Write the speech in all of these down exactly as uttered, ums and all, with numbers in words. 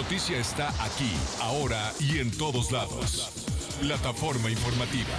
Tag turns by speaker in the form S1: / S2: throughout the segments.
S1: noticia está aquí, ahora y en todos lados. Plataforma informativa.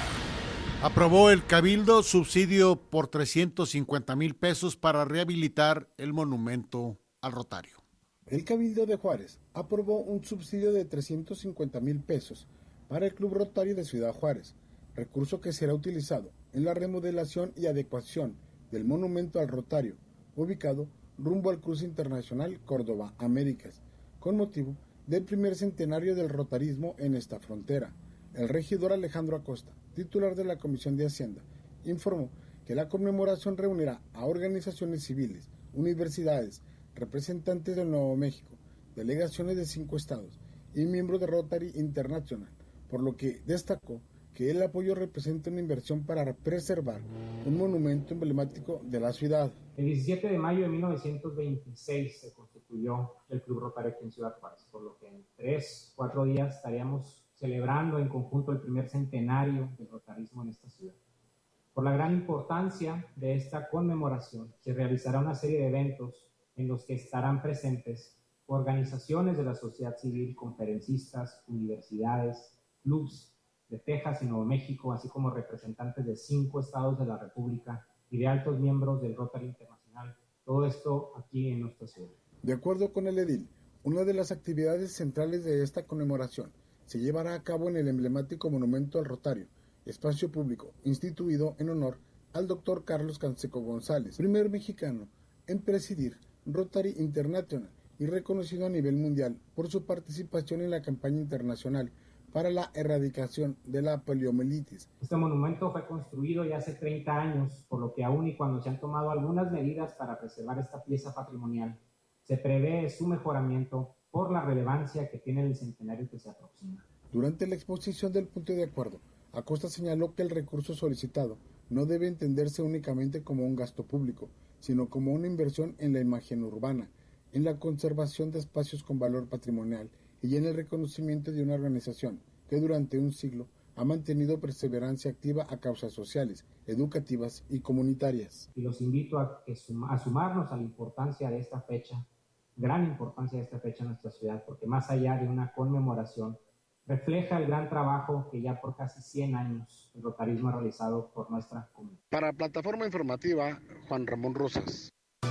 S2: Aprobó el Cabildo subsidio por trescientos cincuenta mil pesos para rehabilitar el monumento al Rotario.
S3: El Cabildo de Juárez aprobó un subsidio de trescientos cincuenta mil pesos para el Club Rotario de Ciudad Juárez, recurso que será utilizado en la remodelación y adecuación del monumento al Rotario, ubicado rumbo al cruce internacional Córdoba Américas, con motivo del primer centenario del rotarismo en esta frontera. El regidor Alejandro Acosta, titular de la Comisión de Hacienda, informó que la conmemoración reunirá a organizaciones civiles, universidades, representantes de Nuevo México, delegaciones de cinco estados y miembros de Rotary International, por lo que destacó que el apoyo representa una inversión para preservar un monumento emblemático de la ciudad.
S4: El diecisiete de mayo de mil novecientos veintiséis se constituyó el Club Rotario aquí en Ciudad Juárez, por lo que en tres, cuatro días estaríamos celebrando en conjunto el primer centenario del rotarismo en esta ciudad. Por la gran importancia de esta conmemoración, se realizará una serie de eventos en los que estarán presentes organizaciones de la sociedad civil, conferencistas, universidades, clubs de Texas y Nuevo México, así como representantes de cinco estados de la República y de altos miembros del Rotary Internacional. Todo esto aquí en nuestra ciudad.
S3: De acuerdo con el edil, una de las actividades centrales de esta conmemoración se llevará a cabo en el emblemático monumento al Rotario, espacio público instituido en honor al doctor Carlos Canseco González, primer mexicano en presidir Rotary International y reconocido a nivel mundial por su participación en la campaña internacional para la erradicación de la poliomielitis.
S4: Este monumento fue construido ya hace treinta años, por lo que aún y cuando se han tomado algunas medidas para preservar esta pieza patrimonial, se prevé su mejoramiento por la relevancia que tiene el centenario que se aproxima.
S3: Durante la exposición del punto de acuerdo, Acosta señaló que el recurso solicitado no debe entenderse únicamente como un gasto público, sino como una inversión en la imagen urbana, en la conservación de espacios con valor patrimonial y en el reconocimiento de una organización que durante un siglo ha mantenido perseverancia activa a causas sociales, educativas y comunitarias.
S4: Y los invito a, que sum- a sumarnos a la importancia de esta fecha, gran importancia de esta fecha en nuestra ciudad, porque más allá de una conmemoración, refleja el gran trabajo que ya por casi cien años el rotarismo ha realizado por nuestra comunidad.
S3: Para Plataforma Informativa, Juan Ramón Rosas.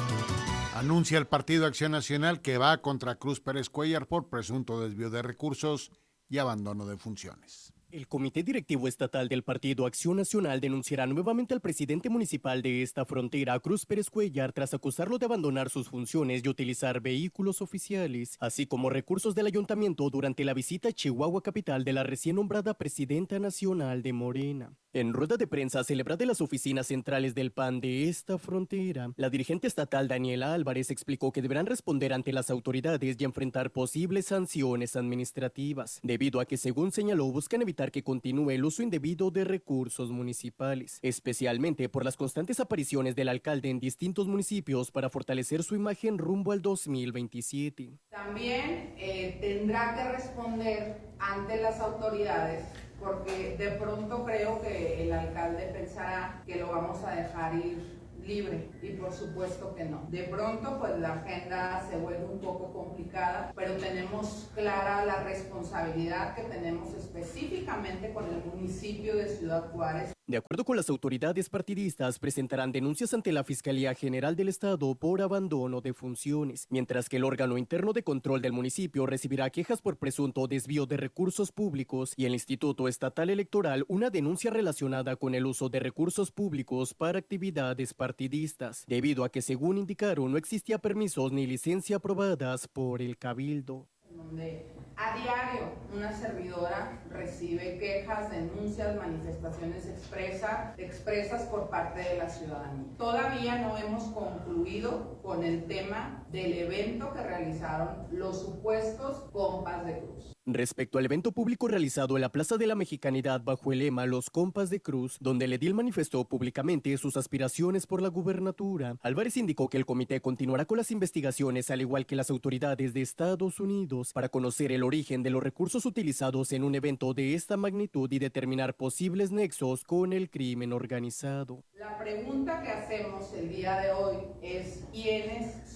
S2: Anuncia el Partido Acción Nacional que va contra Cruz Pérez Cuéllar por presunto desvío de recursos y abandono de funciones.
S5: El Comité Directivo Estatal del Partido Acción Nacional denunciará nuevamente al presidente municipal de esta frontera, Cruz Pérez Cuéllar, tras acusarlo de abandonar sus funciones y utilizar vehículos oficiales, así como recursos del ayuntamiento durante la visita a Chihuahua capital de la recién nombrada presidenta nacional de Morena. En rueda de prensa celebrada en las oficinas centrales del P A N de esta frontera, la dirigente estatal Daniela Álvarez explicó que deberán responder ante las autoridades y enfrentar posibles sanciones administrativas, debido a que, según señaló, buscan evitar que continúe el uso indebido de recursos municipales, especialmente por las constantes apariciones del alcalde en distintos municipios para fortalecer su imagen rumbo al dos mil veintisiete.
S6: También eh, tendrá que responder ante las autoridades, porque de pronto creo que el alcalde pensará que lo vamos a dejar ir libre, y por supuesto que no. De pronto pues la agenda se vuelve un poco complicada, pero tenemos clara la responsabilidad que tenemos específicamente con el municipio de Ciudad Juárez.
S5: De acuerdo con las autoridades partidistas, presentarán denuncias ante la Fiscalía General del Estado por abandono de funciones, mientras que el órgano interno de control del municipio recibirá quejas por presunto desvío de recursos públicos y el Instituto Estatal Electoral una denuncia relacionada con el uso de recursos públicos para actividades partidistas, debido a que, según indicaron, no existía permisos ni licencia aprobadas por el Cabildo.
S6: Donde a diario una servidora recibe quejas, denuncias, manifestaciones expresa, expresas por parte de la ciudadanía. Todavía no hemos concluido con el tema del evento que realizaron los supuestos compas de Cruz.
S5: Respecto al evento público realizado en la Plaza de la Mexicanidad bajo el lema Los Compas de Cruz, donde el edil manifestó públicamente sus aspiraciones por la gubernatura, Álvarez indicó que el comité continuará con las investigaciones, al igual que las autoridades de Estados Unidos, para conocer el origen de los recursos utilizados en un evento de esta magnitud y determinar posibles nexos con el crimen organizado.
S6: La pregunta que hacemos el día de hoy es: ¿quiénes son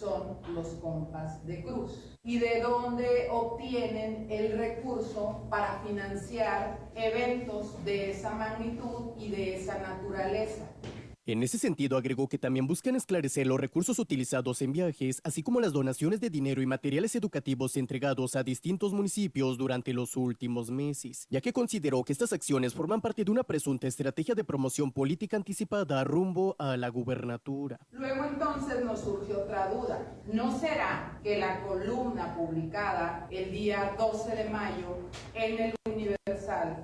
S6: los compas de Cruz y de dónde obtienen el recurso para financiar eventos de esa magnitud y de esa naturaleza.
S5: En ese sentido, agregó que también buscan esclarecer los recursos utilizados en viajes, así como las donaciones de dinero y materiales educativos entregados a distintos municipios durante los últimos meses, ya que consideró que estas acciones forman parte de una presunta estrategia de promoción política anticipada rumbo a la gubernatura.
S6: Luego entonces nos surge otra duda. ¿No será que la columna publicada el día doce de mayo en el Universal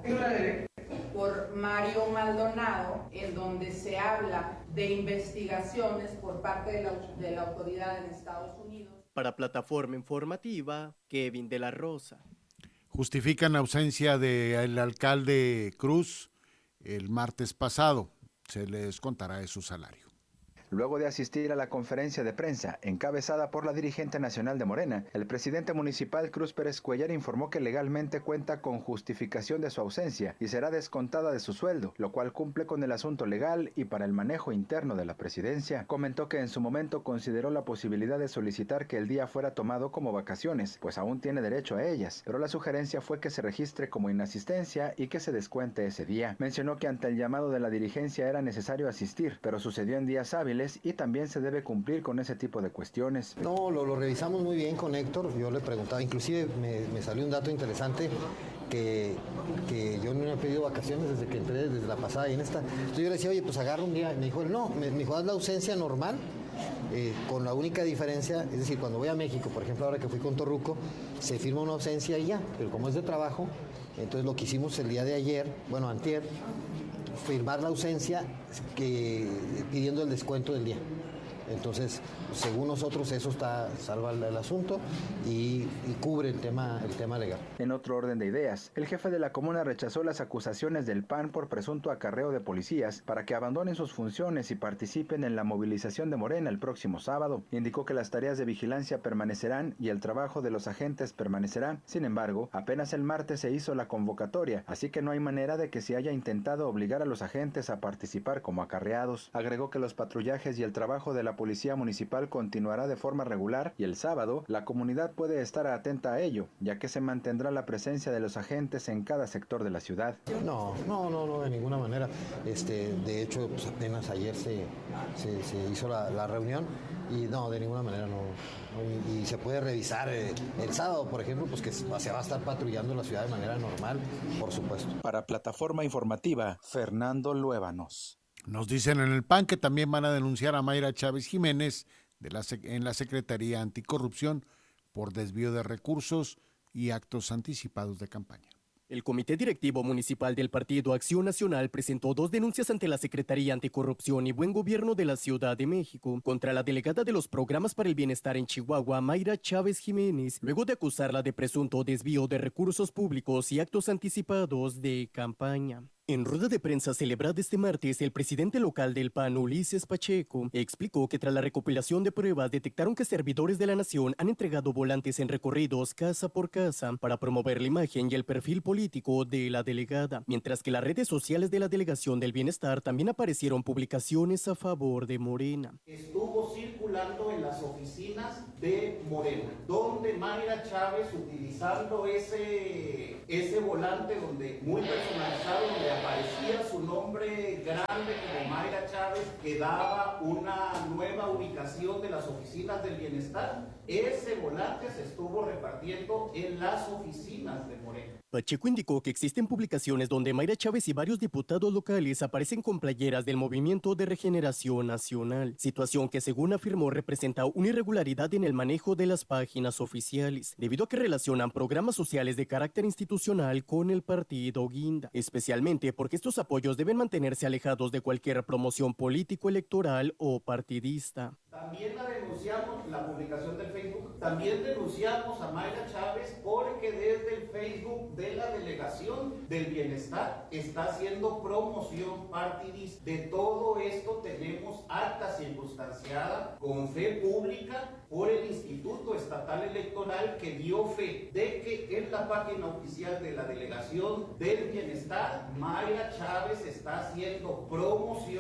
S6: por Mario Maldonado, en donde se habla de investigaciones por parte de la, de la autoridad en Estados Unidos?
S5: Para Plataforma Informativa, Kevin de la Rosa.
S2: Justifican ausencia del alcalde Cruz el martes pasado. Se les contará de su salario.
S7: Luego de asistir a la conferencia de prensa encabezada por la dirigente nacional de Morena, el presidente municipal Cruz Pérez Cuéllar informó que legalmente cuenta con justificación de su ausencia y será descontada de su sueldo, lo cual cumple con el asunto legal y para el manejo interno de la presidencia. Comentó que en su momento consideró la posibilidad de solicitar que el día fuera tomado como vacaciones, pues aún tiene derecho a ellas, pero la sugerencia fue que se registre como inasistencia y que se descuente ese día. Mencionó que ante el llamado de la dirigencia era necesario asistir, pero sucedió en días hábiles y también se debe cumplir con ese tipo de cuestiones.
S8: No, lo, lo revisamos muy bien con Héctor, yo le preguntaba, inclusive me, me salió un dato interesante que, que yo no me he pedido vacaciones desde que entré, desde la pasada y en esta. Entonces yo le decía, oye, pues agarra un día, me dijo él, no, me, me dijo, haz la ausencia normal, eh, con la única diferencia, es decir, cuando voy a México, por ejemplo, ahora que fui con Torruco, se firma una ausencia y ya, pero como es de trabajo, entonces lo que hicimos el día de ayer, bueno, antier, firmar la ausencia que, pidiendo el descuento del día. Entonces, según nosotros, eso está salva el, el asunto y, y cubre el tema, el tema legal.
S7: En otro orden de ideas, el jefe de la comuna rechazó las acusaciones del P A N por presunto acarreo de policías para que abandonen sus funciones y participen en la movilización de Morena el próximo sábado. Indicó que las tareas de vigilancia permanecerán y el trabajo de los agentes permanecerá. Sin embargo, apenas el martes se hizo la convocatoria, así que no hay manera de que se haya intentado obligar a los agentes a participar como acarreados. Agregó que los patrullajes y el trabajo de la policía municipal continuará de forma regular y el sábado la comunidad puede estar atenta a ello, ya que se mantendrá la presencia de los agentes en cada sector de la ciudad.
S8: No, no, no, no de ninguna manera. Este, de hecho, pues apenas ayer se, se, se hizo la, la reunión y no, de ninguna manera no. no y, y se puede revisar eh, el sábado, por ejemplo, pues que se va a estar patrullando la ciudad de manera normal, por supuesto.
S7: Para Plataforma Informativa, Fernando Luébanos.
S2: Nos dicen en el P A N que también van a denunciar a Mayra Chávez Jiménez de la, en la Secretaría Anticorrupción por desvío de recursos y actos anticipados de campaña.
S5: El Comité Directivo Municipal del Partido Acción Nacional presentó dos denuncias ante la Secretaría Anticorrupción y Buen Gobierno de la Ciudad de México contra la delegada de los Programas para el Bienestar en Chihuahua, Mayra Chávez Jiménez, luego de acusarla de presunto desvío de recursos públicos y actos anticipados de campaña. En rueda de prensa celebrada este martes, el presidente local del P A N, Ulises Pacheco, explicó que tras la recopilación de pruebas detectaron que servidores de la nación han entregado volantes en recorridos casa por casa para promover la imagen y el perfil político de la delegada, mientras que las redes sociales de la Delegación del Bienestar también aparecieron publicaciones a favor de Morena.
S9: Estuvo circulando en las oficinas de Morena, donde Mayra Chávez, utilizando ese, ese volante donde muy personalizado, donde aparecía su nombre grande como Mayra Chávez, que daba una nueva ubicación de las oficinas del bienestar. Ese volante se estuvo repartiendo en las oficinas de Morena.
S5: Pacheco indicó que existen publicaciones donde Mayra Chávez y varios diputados locales aparecen con playeras del Movimiento de Regeneración Nacional, situación que según afirmó representa una irregularidad en el manejo de las páginas oficiales, debido a que relacionan programas sociales de carácter institucional con el partido Guinda, especialmente porque estos apoyos deben mantenerse alejados de cualquier promoción político-electoral o partidista.
S9: También la denunciamos, la publicación del Facebook, también denunciamos a Mayra Chávez porque desde el Facebook de la Delegación del Bienestar está haciendo promoción partidista. De todo esto tenemos acta circunstanciada con fe pública por el Instituto Estatal Electoral que dio fe de que en la página oficial de la Delegación del Bienestar Mayra Chávez está haciendo promoción.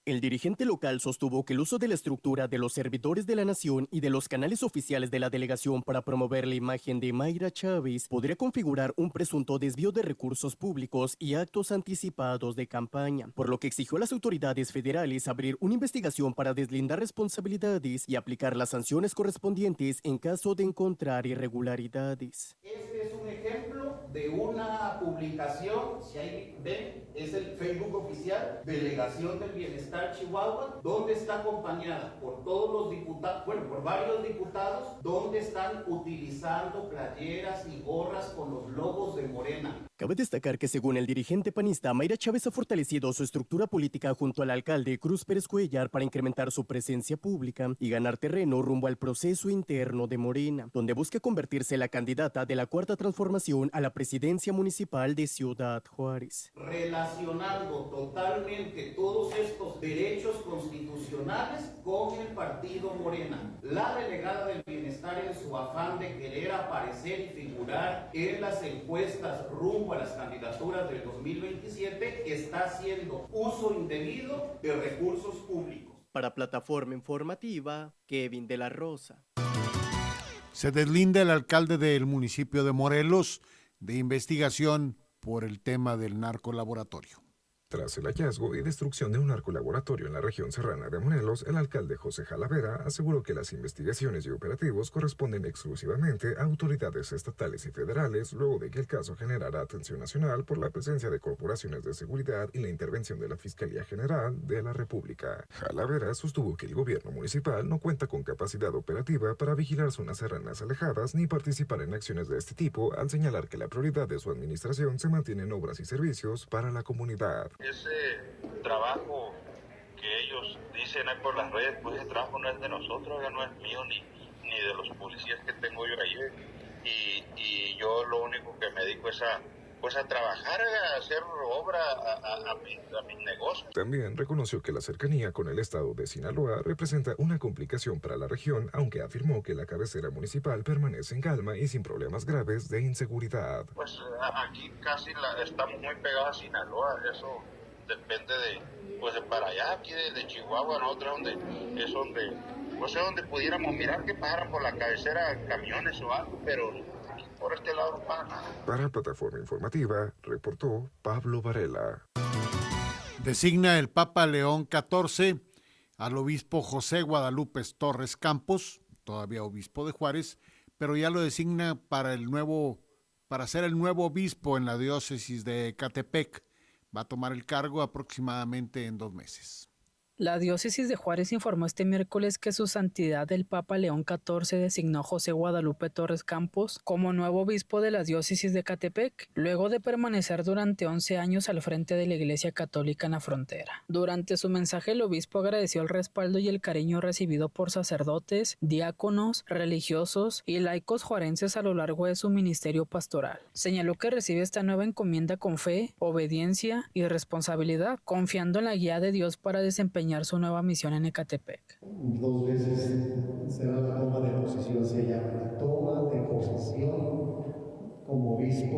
S5: El dirigente local sostuvo que el uso de la estructura de los servidores de la nación y de los canales oficiales de la delegación para promover la imagen de Mayra Chávez podría configurar un presunto desvío de recursos públicos y actos anticipados de campaña, por lo que exigió a las autoridades federales abrir una investigación para deslindar responsabilidades y aplicar las sanciones correspondientes en caso de encontrar irregularidades.
S9: Este es un ejemplo de una publicación, si ahí ven, es el Facebook oficial, Delegación del Bienestar Chihuahua, donde está acompañada por todos los diputados, bueno, por varios diputados, donde están utilizando playeras y gorras con los logos de Morena.
S5: Cabe destacar que según el dirigente panista, Mayra Chávez ha fortalecido su estructura política junto al alcalde Cruz Pérez Cuellar para incrementar su presencia pública y ganar terreno rumbo al proceso interno de Morena, donde busca convertirse en la candidata de la Cuarta Transformación a la presidencia municipal de Ciudad Juárez.
S9: Relacionando totalmente todos estos derechos constitucionales con el partido Morena. La delegada del Bienestar, en su afán de querer aparecer y figurar en las encuestas rumbo a las candidaturas del dos mil veintisiete, está haciendo uso indebido de recursos públicos.
S5: Para Plataforma Informativa, Kevin de la Rosa.
S2: Se deslinda el alcalde del municipio de Morelos de investigación por el tema del narcolaboratorio.
S10: Tras el hallazgo y destrucción de un narcolaboratorio en la región serrana de Morelos, el alcalde José Jalavera aseguró que las investigaciones y operativos corresponden exclusivamente a autoridades estatales y federales, luego de que el caso generara atención nacional por la presencia de corporaciones de seguridad y la intervención de la Fiscalía General de la República. Jalavera sostuvo que el gobierno municipal no cuenta con capacidad operativa para vigilar zonas serranas alejadas ni participar en acciones de este tipo, al señalar que la prioridad de su administración se mantiene en obras y servicios para la comunidad.
S11: Ese trabajo que ellos dicen ahí por las redes, pues ese trabajo no es de nosotros, ya no es mío ni, ni de los policías que tengo yo ahí. Y, y yo lo único que me dedico es a, pues a trabajar, a hacer obra a, a, a, mis, a mis negocios.
S10: También reconoció que la cercanía con el estado de Sinaloa representa una complicación para la región, aunque afirmó que la cabecera municipal permanece en calma y sin problemas graves de inseguridad.
S11: Pues aquí casi la, estamos muy pegados a Sinaloa, eso depende de, pues de para allá, aquí de, de Chihuahua, nosotros donde, es donde, no sé, donde pudiéramos mirar que pasaran por la cabecera camiones o algo, pero por este lado no pasa nada.
S10: Para Plataforma Informativa, reportó Pablo Varela.
S2: Designa el Papa León catorce al obispo José Guadalupe Torres Campos, todavía obispo de Juárez, pero ya lo designa para el nuevo, para ser el nuevo obispo en la diócesis de Ecatepec. Va a tomar el cargo aproximadamente en dos meses.
S12: La diócesis de Juárez informó este miércoles que su santidad el Papa León catorce designó a José Guadalupe Torres Campos como nuevo obispo de la diócesis de Ecatepec, luego de permanecer durante once años al frente de la Iglesia Católica en la frontera. Durante su mensaje, el obispo agradeció el respaldo y el cariño recibido por sacerdotes, diáconos, religiosos y laicos juarenses a lo largo de su ministerio pastoral. Señaló que recibe esta nueva encomienda con fe, obediencia y responsabilidad, confiando en la guía de Dios para desempeñar su nueva misión en Ecatepec.
S13: Dos veces será la toma de posesión, se llama la toma de posesión como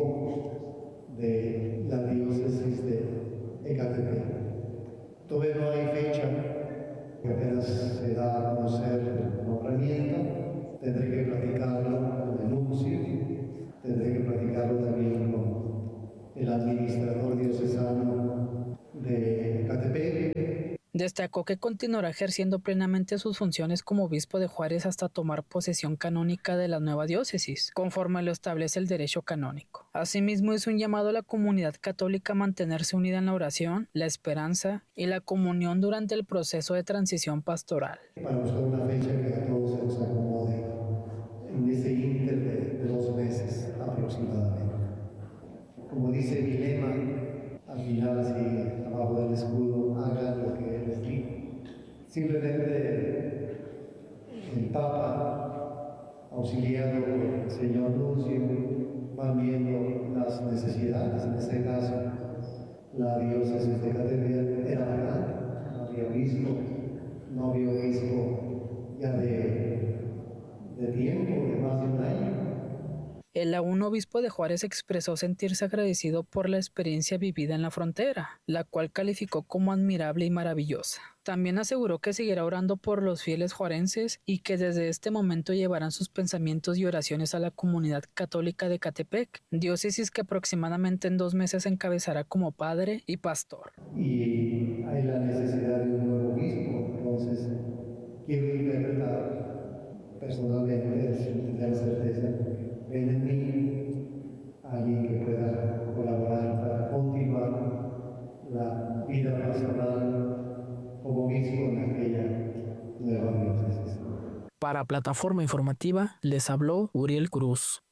S13: obispo de la diócesis de Ecatepec. Todavía no hay fecha, que apenas se da a conocer el nombramiento. Tendré que platicarlo con el nuncio, tendré que platicarlo también con el administrador diocesano de Ecatepec.
S12: Destacó que continuará ejerciendo plenamente sus funciones como obispo de Juárez hasta tomar posesión canónica de la nueva diócesis, conforme lo establece el derecho canónico. Asimismo, hizo un llamado a la comunidad católica a mantenerse unida en la oración, la esperanza y la comunión durante el proceso de transición pastoral.
S13: Para buscar una fecha que a todos se nos acomode en ese ínter de, de dos meses aproximadamente. Como dice mi lema, al final, así abajo del escudo, haga lo que él les diga. Simplemente el Papa, auxiliado por el señor nuncio, va viendo las necesidades. En este caso, la diócesis de Ecatepec era vacante, no había obispo, no había obispo ya de, de tiempo, de más de un año.
S12: El aún obispo de Juárez expresó sentirse agradecido por la experiencia vivida en la frontera, la cual calificó como admirable y maravillosa. También aseguró que seguirá orando por los fieles juarenses y que desde este momento llevarán sus pensamientos y oraciones a la comunidad católica de Ecatepec, diócesis que aproximadamente en dos meses encabezará como padre y pastor.
S13: Y hay la necesidad de un nuevo obispo, entonces quiero interpretar personalmente, sin tener certeza, porque ven en mí alguien que pueda colaborar para continuar la vida pastoral como obispo en aquella nueva diócesis.
S12: Para Plataforma Informativa les habló Uriel Cruz.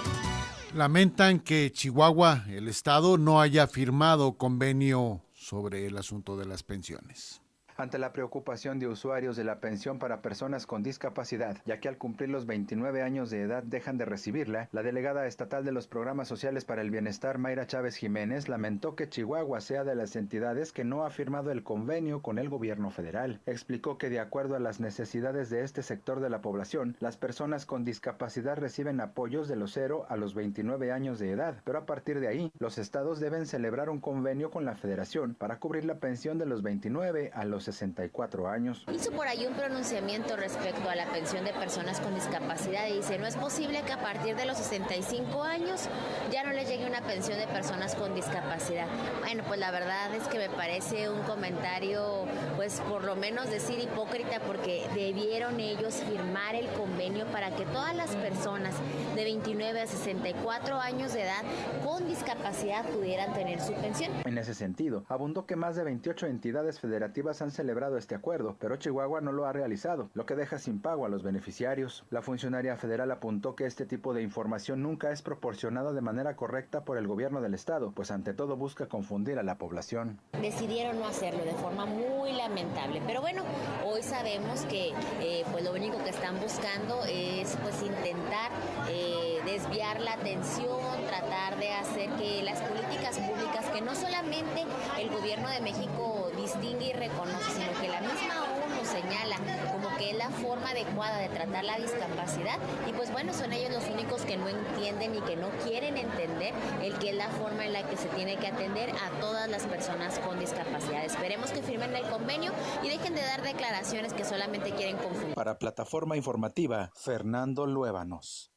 S2: Lamentan que Chihuahua, el estado, no haya firmado convenio sobre el asunto de las pensiones.
S7: Ante la preocupación de usuarios de la pensión para personas con discapacidad, ya que al cumplir los veintinueve años de edad dejan de recibirla, la delegada estatal de los programas sociales para el bienestar, Mayra Chávez Jiménez, lamentó que Chihuahua sea de las entidades que no ha firmado el convenio con el gobierno federal. Explicó que de acuerdo a las necesidades de este sector de la población, las personas con discapacidad reciben apoyos de los cero a los veintinueve años de edad, pero a partir de ahí, los estados deben celebrar un convenio con la federación para cubrir la pensión de los veintinueve a los sesenta y cuatro años.
S14: Hizo por ahí un pronunciamiento respecto a la pensión de personas con discapacidad y dice, no es posible que a partir de los sesenta y cinco años ya no les llegue una pensión de personas con discapacidad. Bueno, pues la verdad es que me parece un comentario, pues por lo menos decir hipócrita, porque debieron ellos firmar el convenio para que todas las personas de veintinueve a sesenta y cuatro años de edad con discapacidad pudieran tener su pensión.
S7: En ese sentido, abundó que más de veintiocho entidades federativas han celebrado este acuerdo, pero Chihuahua no lo ha realizado, lo que deja sin pago a los beneficiarios. La funcionaria federal apuntó que este tipo de información nunca es proporcionada de manera correcta por el gobierno del estado, pues ante todo busca confundir a la población.
S14: Decidieron no hacerlo de forma muy lamentable, pero bueno, hoy sabemos que eh, pues lo único que están buscando es pues intentar eh, desviar la atención, tratar de hacer que las políticas públicas, que no solamente el gobierno de México distingue y reconoce, sino que la misma ONU señala como que es la forma adecuada de tratar la discapacidad, y pues bueno, son ellos los únicos que no entienden y que no quieren entender el que es la forma en la que se tiene que atender a todas las personas con discapacidad. Esperemos que firmen el convenio y dejen de dar declaraciones que solamente quieren confundir.
S7: Para Plataforma Informativa, Fernando Luébanos.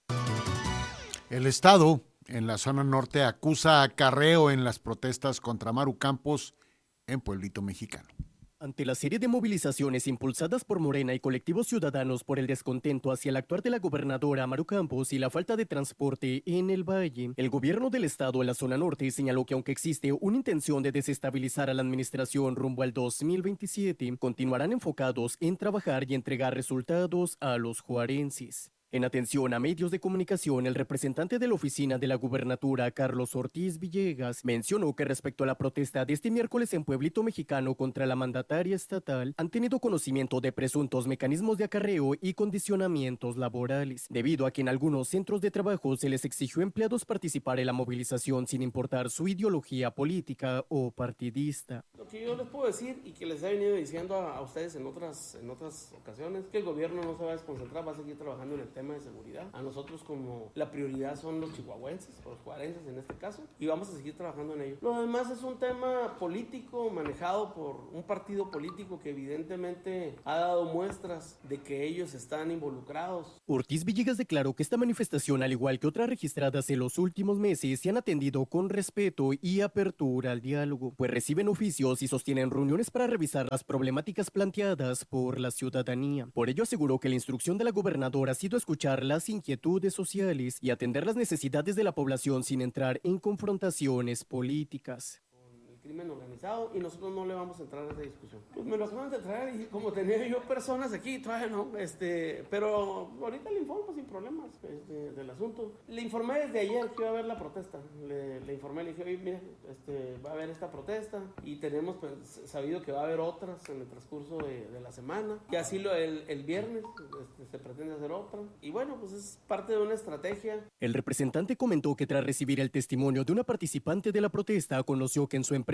S2: El estado, en la zona norte, acusa acarreo en las protestas contra Maru Campos en Pueblito Mexicano.
S5: Ante la serie de movilizaciones impulsadas por Morena y colectivos ciudadanos por el descontento hacia el actuar de la gobernadora Maru Campos y la falta de transporte en el valle, el gobierno del estado en la zona norte señaló que aunque existe una intención de desestabilizar a la administración rumbo al dos mil veintisiete, continuarán enfocados en trabajar y entregar resultados a los juarenses. En atención a medios de comunicación, el representante de la oficina de la gubernatura, Carlos Ortiz Villegas, mencionó que respecto a la protesta de este miércoles en Pueblito Mexicano contra la mandataria estatal, han tenido conocimiento de presuntos mecanismos de acarreo y condicionamientos laborales, debido a que en algunos centros de trabajo se les exigió a empleados participar en la movilización sin importar su ideología política o partidista.
S15: Lo que yo les puedo decir y que les he venido diciendo a, a ustedes en otras, en otras ocasiones, que el gobierno no se va a desconcentrar, va a seguir trabajando en el tema de seguridad. A nosotros como la prioridad son los chihuahuenses, los juarenses en este caso, y vamos a seguir trabajando en ello. Lo demás es un tema político manejado por un partido político que evidentemente ha dado muestras de que ellos están involucrados.
S5: Ortiz Villegas declaró que esta manifestación, al igual que otras registradas en los últimos meses, se han atendido con respeto y apertura al diálogo, pues reciben oficios y sostienen reuniones para revisar las problemáticas planteadas por la ciudadanía. Por ello aseguró que la instrucción de la gobernadora ha sido escuchar las inquietudes sociales y atender las necesidades de la población sin entrar en confrontaciones políticas.
S15: Crimen organizado, y nosotros no le vamos a entrar a esa discusión. Pues me lo acaban de traer y como tenía yo personas aquí, todavía no, este, pero ahorita le informo sin problemas este, del asunto. Le informé desde ayer que iba a haber la protesta, le, le informé, le dije, oye, mira, este, va a haber esta protesta y tenemos pues, sabido que va a haber otras en el transcurso de, de la semana, y así lo, el, el viernes este, se pretende hacer otra, y bueno, pues es parte de una estrategia.
S5: El representante comentó que tras recibir el testimonio de una participante de la protesta, conoció que en su empresa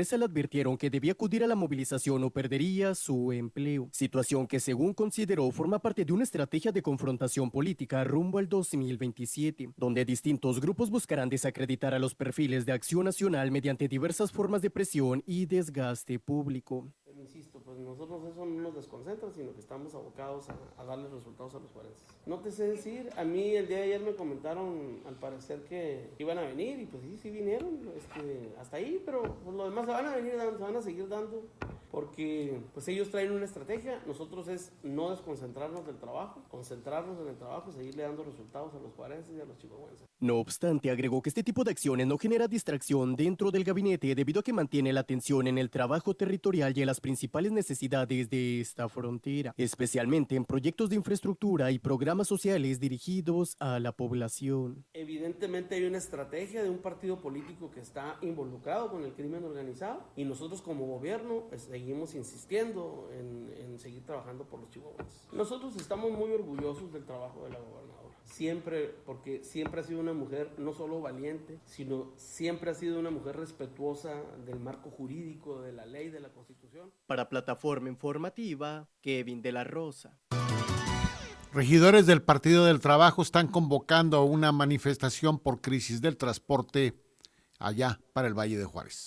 S5: empresa le advirtieron que debía acudir a la movilización o perdería su empleo. Situación que, según consideró, forma parte de una estrategia de confrontación política rumbo al dos mil veintisiete, donde distintos grupos buscarán desacreditar a los perfiles de Acción Nacional mediante diversas formas de presión y desgaste público.
S15: Insisto, pues nosotros eso no nos desconcentra, sino que estamos abocados a, a darles resultados a los juarenses. No te sé decir, a mí el día de ayer me comentaron al parecer que iban a venir y pues sí, sí vinieron, este, hasta ahí, pero pues lo demás se van a venir dando, se van a seguir dando, porque pues ellos traen una estrategia, nosotros es no desconcentrarnos del trabajo, concentrarnos en el trabajo y seguirle dando resultados a los juarenses y a los chihuahuenses.
S5: No obstante, agregó que este tipo de acciones no genera distracción dentro del gabinete debido a que mantiene la atención en el trabajo territorial y en las principales necesidades de esta frontera, especialmente en proyectos de infraestructura y programas sociales dirigidos a la población.
S15: Evidentemente hay una estrategia de un partido político que está involucrado con el crimen organizado y nosotros como gobierno pues, seguimos insistiendo en, en seguir trabajando por los chihuahuenses. Nosotros estamos muy orgullosos del trabajo de la gobernadora. Siempre, porque siempre ha sido una mujer no solo valiente, sino siempre ha sido una mujer respetuosa del marco jurídico, de la ley, de la Constitución.
S5: Para Plataforma Informativa, Kevin de la Rosa.
S2: Regidores del Partido del Trabajo están convocando a una manifestación por crisis del transporte allá para el Valle de Juárez.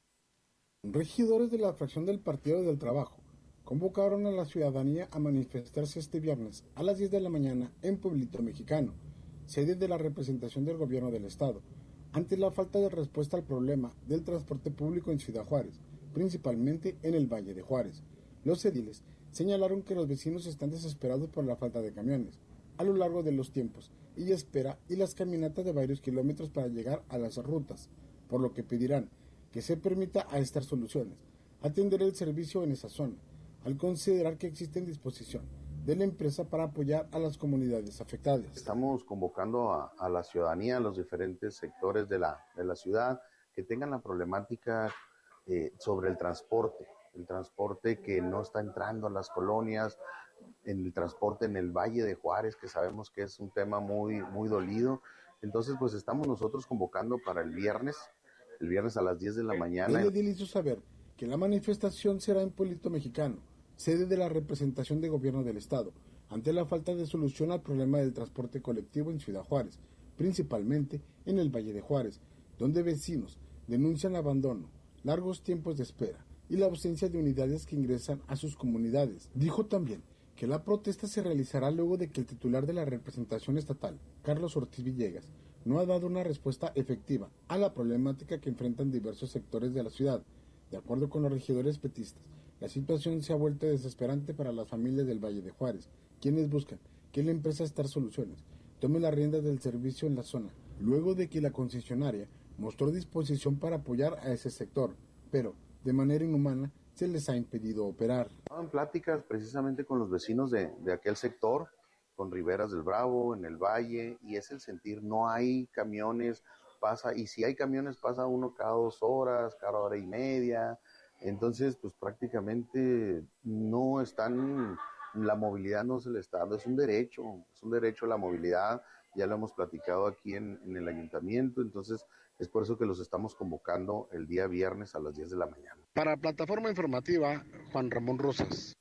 S3: Regidores de la fracción del Partido del Trabajo convocaron a la ciudadanía a manifestarse este viernes a las diez de la mañana en Pueblito Mexicano, sede de la representación del gobierno del estado, ante la falta de respuesta al problema del transporte público en Ciudad Juárez, principalmente en el Valle de Juárez. Los ediles señalaron que los vecinos están desesperados por la falta de camiones a lo largo de los tiempos y espera y las caminatas de varios kilómetros para llegar a las rutas, por lo que pedirán que se permita a estas soluciones atender el servicio en esa zona, al considerar que existe disposición de la empresa para apoyar a las comunidades afectadas.
S16: Estamos convocando a, a la ciudadanía, a los diferentes sectores de la, de la ciudad, que tengan la problemática eh, sobre el transporte, el transporte que no está entrando a las colonias, en el transporte en el Valle de Juárez, que sabemos que es un tema muy, muy dolido. Entonces, pues estamos nosotros convocando para el viernes, el viernes a las diez de la mañana.
S3: El edil hizo saber que la manifestación será en Pueblito Mexicano, sede de la representación de gobierno del estado, ante la falta de solución al problema del transporte colectivo en Ciudad Juárez, principalmente en el Valle de Juárez, donde vecinos denuncian abandono, largos tiempos de espera y la ausencia de unidades que ingresan a sus comunidades. Dijo también que la protesta se realizará luego de que el titular de la representación estatal, Carlos Ortiz Villegas, no ha dado una respuesta efectiva a la problemática que enfrentan diversos sectores de la ciudad. De acuerdo con los regidores petistas, la situación se ha vuelto desesperante para las familias del Valle de Juárez, quienes buscan que la empresa Star Soluciones tome las riendas del servicio en la zona, luego de que la concesionaria mostró disposición para apoyar a ese sector, pero de manera inhumana se les ha impedido operar.
S16: En pláticas precisamente con los vecinos de, de aquel sector, con Riberas del Bravo, en el Valle, y es el sentir, no hay camiones, pasa, y si hay camiones pasa uno cada dos horas, cada hora y media. Entonces, pues prácticamente no están, la movilidad no se le está dando, es un derecho, es un derecho a la movilidad, ya lo hemos platicado aquí en, en el ayuntamiento, entonces es por eso que los estamos convocando el día viernes a las diez de la mañana.
S3: Para Plataforma Informativa, Juan Ramón Rosas.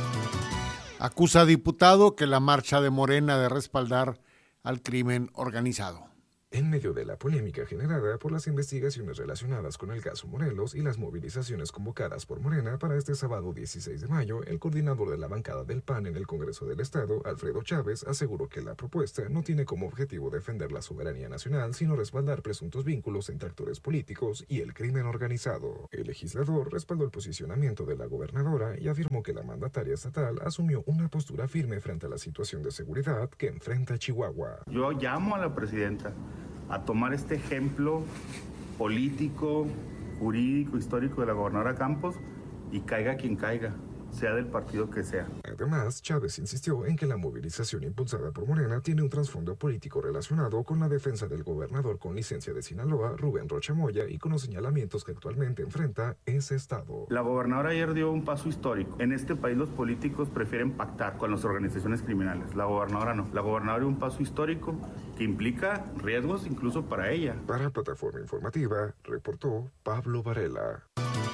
S2: Acusa a diputado que la marcha de Morena de respaldar al crimen organizado.
S10: En medio de la polémica generada por las investigaciones relacionadas con el caso Morelos y las movilizaciones convocadas por Morena para este sábado dieciséis de mayo, el coordinador de la bancada del P A N en el Congreso del Estado, Alfredo Chávez, aseguró que la propuesta no tiene como objetivo defender la soberanía nacional, sino respaldar presuntos vínculos entre actores políticos y el crimen organizado. El legislador respaldó el posicionamiento de la gobernadora y afirmó que la mandataria estatal asumió una postura firme frente a la situación de seguridad que enfrenta Chihuahua.
S17: Yo llamo a la presidenta a tomar este ejemplo político, jurídico, histórico de la gobernadora Campos y caiga quien caiga, sea del partido que sea.
S10: Además, Chávez insistió en que la movilización impulsada por Morena tiene un trasfondo político relacionado con la defensa del gobernador con licencia de Sinaloa, Rubén Rocha Moya, y con los señalamientos que actualmente enfrenta ese estado.
S17: La gobernadora ayer dio un paso histórico. En este país los políticos prefieren pactar con las organizaciones criminales. La gobernadora no. La gobernadora dio un paso histórico que implica riesgos incluso para ella.
S10: Para Plataforma Informativa, reportó Pablo Varela.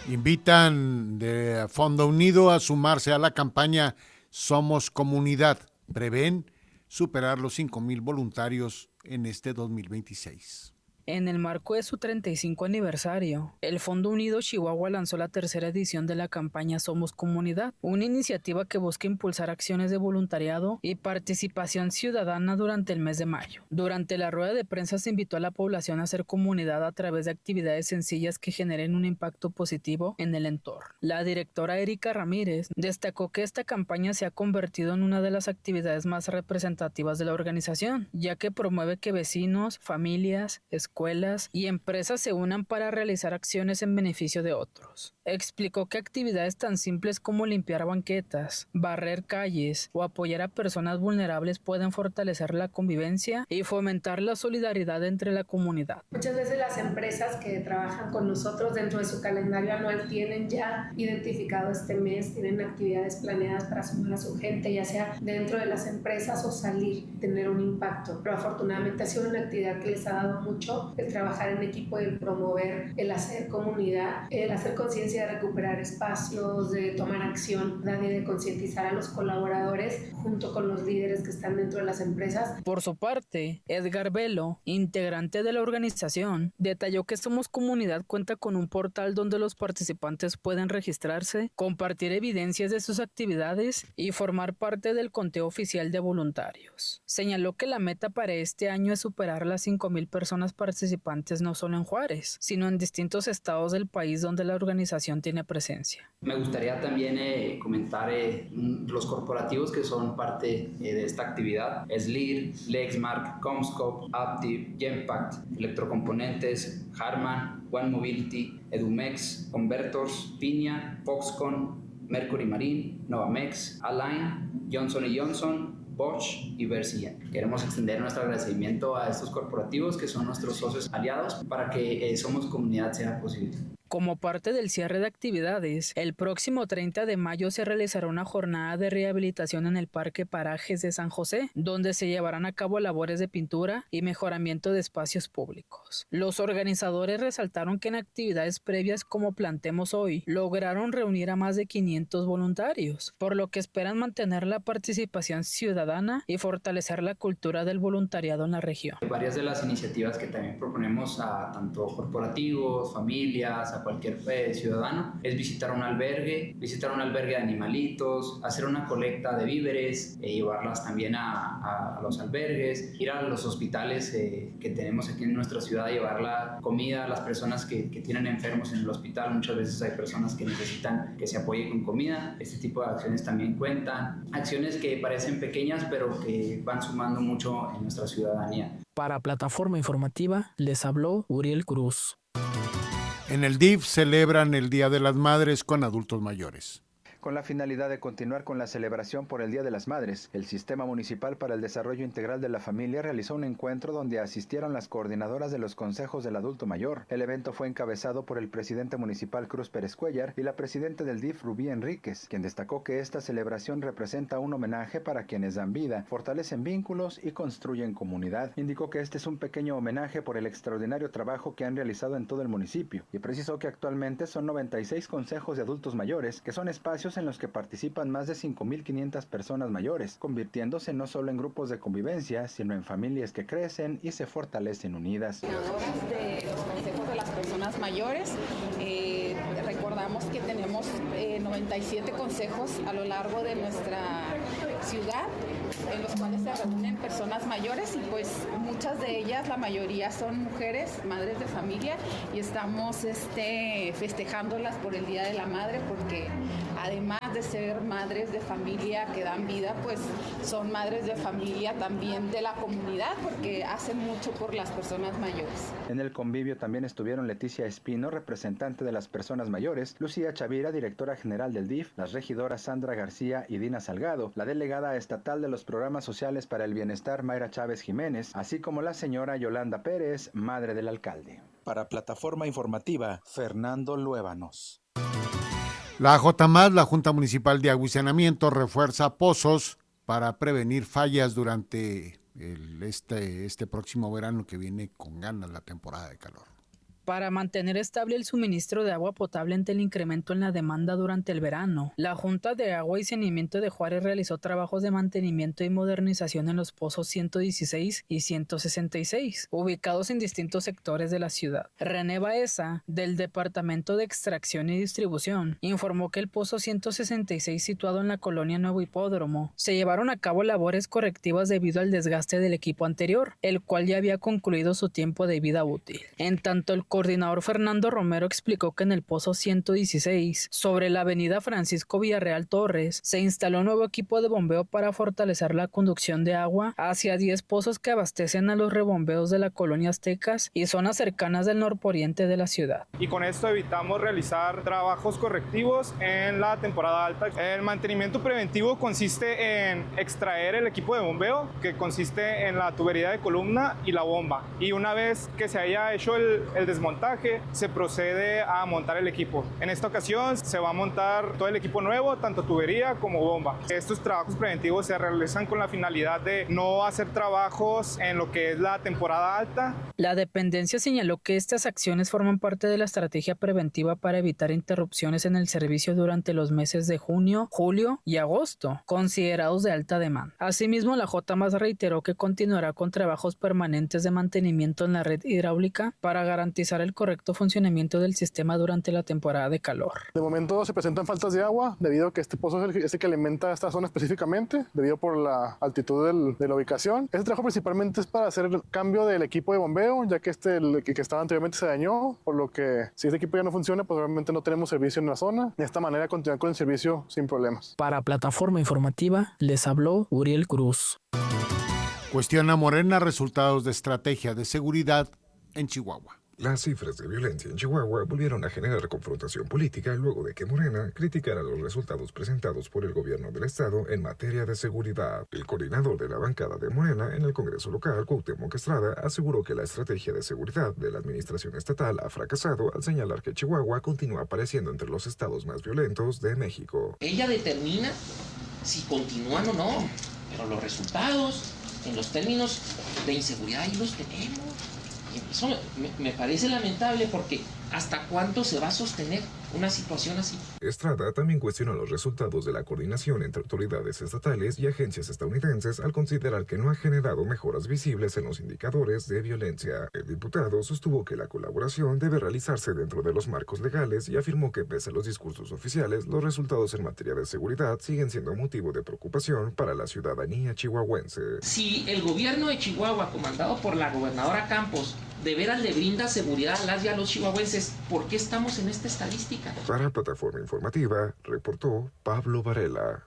S2: Invitan de Fondo Unido a sumarse a la campaña Somos Comunidad. Prevén superar los cinco mil voluntarios en este dos mil veintiséis.
S12: En el marco de su treinta y cinco aniversario, el Fondo Unido Chihuahua lanzó la tercera edición de la campaña Somos Comunidad, una iniciativa que busca impulsar acciones de voluntariado y participación ciudadana durante el mes de mayo. Durante la rueda de prensa se invitó a la población a hacer comunidad a través de actividades sencillas que generen un impacto positivo en el entorno. La directora Erika Ramírez destacó que esta campaña se ha convertido en una de las actividades más representativas de la organización, ya que promueve que vecinos, familias, escuelas, escuelas y empresas se unan para realizar acciones en beneficio de otros. Explicó que actividades tan simples como limpiar banquetas, barrer calles o apoyar a personas vulnerables pueden fortalecer la convivencia y fomentar la solidaridad entre la comunidad.
S18: Muchas veces las empresas que trabajan con nosotros dentro de su calendario anual tienen ya identificado este mes, tienen actividades planeadas para sumar a su gente, ya sea dentro de las empresas o salir, tener un impacto. Pero afortunadamente ha sido una actividad que les ha dado mucho, el trabajar en equipo, el promover, el hacer comunidad, el hacer conciencia de recuperar espacios, de tomar acción, y de concientizar a los colaboradores junto con los líderes que están dentro de las empresas.
S12: Por su parte, Edgar Velo, integrante de la organización, detalló que Somos Comunidad cuenta con un portal donde los participantes pueden registrarse, compartir evidencias de sus actividades y formar parte del conteo oficial de voluntarios. Señaló que la meta para este año es superar las cinco mil personas participantes no solo en Juárez, sino en distintos estados del país donde la organización tiene presencia.
S19: Me gustaría también eh, comentar eh, los corporativos que son parte eh, de esta actividad. SLIR, Lexmark, Comscope, Aptiv, Genpact, Electrocomponentes, Harman, One Mobility, Edumex, Convertors, Piña, Foxconn, Mercury Marine, Novamex, Align, Johnson y Johnson, Bosch y Versian. Queremos extender nuestro agradecimiento a estos corporativos que son nuestros socios aliados para que eh, Somos Comunidad sea posible.
S12: Como parte del cierre de actividades, el próximo treinta de mayo se realizará una jornada de rehabilitación en el Parque Parajes de San José, donde se llevarán a cabo labores de pintura y mejoramiento de espacios públicos. Los organizadores resaltaron que en actividades previas como Plantemos Hoy, lograron reunir a más de quinientos voluntarios, por lo que esperan mantener la participación ciudadana y fortalecer la cultura del voluntariado en la región.
S19: Varias de las iniciativas que también proponemos a tanto corporativos, familias, a cualquier eh, ciudadano, es visitar un albergue, visitar un albergue de animalitos, hacer una colecta de víveres, eh, llevarlas también a, a, a los albergues, ir a los hospitales eh, que tenemos aquí en nuestra ciudad, llevar la comida a las personas que, que tienen enfermos en el hospital. Muchas veces hay personas que necesitan que se apoye con comida. Este tipo de acciones también cuentan. Acciones que parecen pequeñas, pero que van sumando mucho en nuestra ciudadanía.
S12: Para Plataforma Informativa, les habló Uriel Cruz.
S2: En el D I F celebran el Día de las Madres con adultos mayores.
S7: Con la finalidad de continuar con la celebración por el Día de las Madres, el Sistema Municipal para el Desarrollo Integral de la Familia realizó un encuentro donde asistieron las coordinadoras de los consejos del adulto mayor. El evento fue encabezado por el presidente municipal Cruz Pérez Cuellar y la presidenta del D I F Rubí Enríquez, quien destacó que esta celebración representa un homenaje para quienes dan vida, fortalecen vínculos y construyen comunidad. Indicó que este es un pequeño homenaje por el extraordinario trabajo que han realizado en todo el municipio y precisó que actualmente son noventa y seis consejos de adultos mayores, que son espacios en los que participan más de cinco mil quinientas personas mayores, convirtiéndose no solo en grupos de convivencia, sino en familias que crecen y se fortalecen unidas.
S20: De los consejos de las personas mayores, eh, recordamos que tenemos eh, noventa y siete consejos a lo largo de nuestra ciudad, en los cuales se reúnen personas mayores y pues muchas de ellas, la mayoría son mujeres, madres de familia, y estamos este, festejándolas por el Día de la Madre, porque además de ser madres de familia que dan vida, pues son madres de familia también de la comunidad, porque hacen mucho por las personas mayores.
S7: En el convivio también estuvieron Leticia Espino, representante de las personas mayores, Lucía Chavira, directora general del D I F, las regidoras Sandra García y Dina Salgado, la delegada estatal de los programas sociales para el bienestar Mayra Chávez Jiménez, así como la señora Yolanda Pérez, madre del alcalde. Para Plataforma Informativa, Fernando Luébanos.
S2: La J M A S, la Junta Municipal de Agua y Saneamiento, refuerza pozos para prevenir fallas durante el, este, este próximo verano que viene con ganas la temporada de calor.
S12: Para mantener estable el suministro de agua potable ante el incremento en la demanda durante el verano, la Junta de Agua y Saneamiento de Juárez realizó trabajos de mantenimiento y modernización en los pozos ciento dieciséis y ciento sesenta y seis, ubicados en distintos sectores de la ciudad. René Baeza, del Departamento de Extracción y Distribución, informó que el pozo ciento sesenta y seis, situado en la colonia Nuevo Hipódromo, se llevaron a cabo labores correctivas debido al desgaste del equipo anterior, el cual ya había concluido su tiempo de vida útil. En tanto, el coordinador Fernando Romero explicó que en el pozo ciento dieciséis, sobre la avenida Francisco Villarreal Torres, se instaló un nuevo equipo de bombeo para fortalecer la conducción de agua hacia diez pozos que abastecen a los rebombeos de la colonia Aztecas y zonas cercanas del norporiente de la ciudad.
S21: Y con esto evitamos realizar trabajos correctivos en la temporada alta. El mantenimiento preventivo consiste en extraer el equipo de bombeo, que consiste en la tubería de columna y la bomba. Y una vez que se haya hecho el, el desmontaje, se procede a montar el equipo. En esta ocasión se va a montar todo el equipo nuevo, tanto tubería como bomba. Estos trabajos preventivos se realizan con la finalidad de no hacer trabajos en lo que es la temporada alta.
S12: La dependencia señaló que estas acciones forman parte de la estrategia preventiva para evitar interrupciones en el servicio durante los meses de junio, julio y agosto, considerados de alta demanda. Asimismo, la J M A S reiteró que continuará con trabajos permanentes de mantenimiento en la red hidráulica para garantizar el correcto funcionamiento del sistema durante la temporada de calor.
S22: De momento se presentan faltas de agua debido a que este pozo es el, es el que alimenta esta zona específicamente, debido por la altitud del, de la ubicación. Este trabajo principalmente es para hacer el cambio del equipo de bombeo, ya que este el que estaba anteriormente se dañó, por lo que si este equipo ya no funciona, pues obviamente no tenemos servicio en la zona. De esta manera continuar con el servicio sin problemas.
S12: Para Plataforma Informativa les habló Uriel Cruz.
S2: Cuestiona Morena resultados de estrategia de seguridad en Chihuahua.
S10: Las cifras de violencia en Chihuahua volvieron a generar confrontación política luego de que Morena criticara los resultados presentados por el gobierno del estado en materia de seguridad. El coordinador de la bancada de Morena en el Congreso local, Cuauhtémoc Estrada, aseguró que la estrategia de seguridad de la administración estatal ha fracasado al señalar que Chihuahua continúa apareciendo entre los estados más violentos de México.
S23: Ella determina si continúan o no, pero los resultados en los términos de inseguridad ahí los tenemos. Eso me, me parece lamentable porque ¿hasta cuánto se va a sostener una situación así?
S10: Estrada también cuestionó los resultados de la coordinación entre autoridades estatales y agencias estadounidenses al considerar que no ha generado mejoras visibles en los indicadores de violencia. El diputado sostuvo que la colaboración debe realizarse dentro de los marcos legales y afirmó que pese a los discursos oficiales, los resultados en materia de seguridad siguen siendo motivo de preocupación para la ciudadanía chihuahuense.
S23: Si el gobierno de Chihuahua, comandado por la gobernadora Campos, de veras le brinda seguridad a las y a los chihuahuenses, ¿por qué estamos en esta estadística?
S10: Para Plataforma Informativa, reportó Pablo Varela.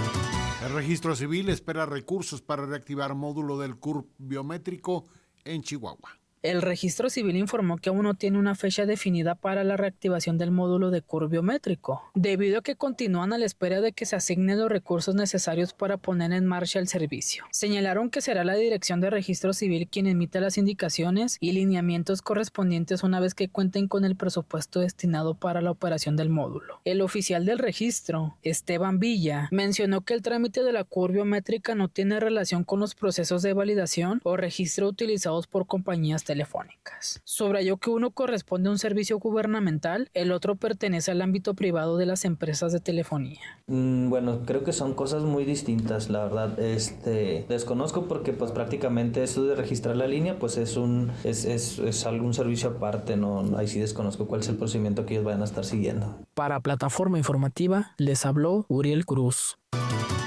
S2: El Registro Civil espera recursos para reactivar módulo del C U R P biométrico en Chihuahua.
S12: El Registro Civil informó que aún no tiene una fecha definida para la reactivación del módulo de C U R P biométrico, debido a que continúan a la espera de que se asignen los recursos necesarios para poner en marcha el servicio. Señalaron que será la Dirección de Registro Civil quien emita las indicaciones y lineamientos correspondientes una vez que cuenten con el presupuesto destinado para la operación del módulo. El oficial del registro, Esteban Villa, mencionó que el trámite de la C U R P biométrica no tiene relación con los procesos de validación o registro utilizados por compañías telefónicas. Subrayó que uno corresponde a un servicio gubernamental, el otro pertenece al ámbito privado de las empresas de telefonía.
S24: Mm, bueno, creo que son cosas muy distintas, la verdad. Este, desconozco porque pues prácticamente esto de registrar la línea pues es un es, es, es algún servicio aparte, no, ahí sí desconozco cuál es el procedimiento que ellos vayan a estar siguiendo.
S12: Para Plataforma Informativa les habló Uriel Cruz.